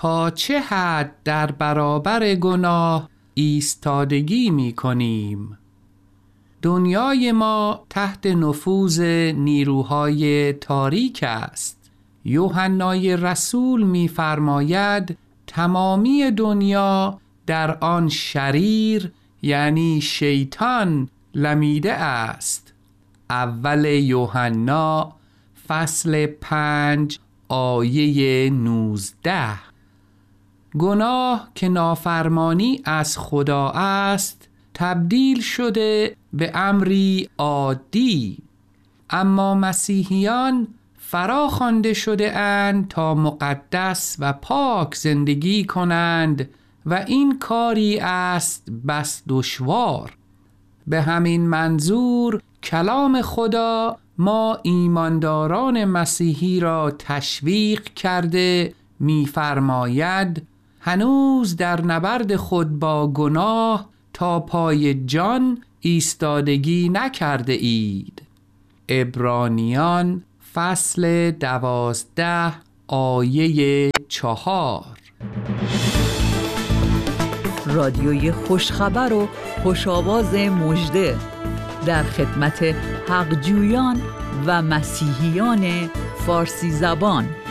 تا چه حد در برابر گناه ایستادگی می کنیم؟ دنیای ما تحت نفوذ نیروهای تاریک است. یوحنای رسول می فرماید تمامی دنیا در آن شریر یعنی شیطان لمیده است. اول یوحنا فصل 5 آیه 19. گناه که نافرمانی از خدا است تبدیل شده به امری عادی، اما مسیحیان فراخوانده شده اند تا مقدس و پاک زندگی کنند و این کاری است بس دشوار. به همین منظور کلام خدا ما ایمانداران مسیحی را تشویق کرده می‌فرماید هنوز در نبرد خود با گناه تا پای جان ایستادگی نکرده اید. عبرانیان فصل 12 آیه 4. رادیوی خوشخبر و خوش‌آواز مژده در خدمت حقجویان و مسیحیان فارسی زبان.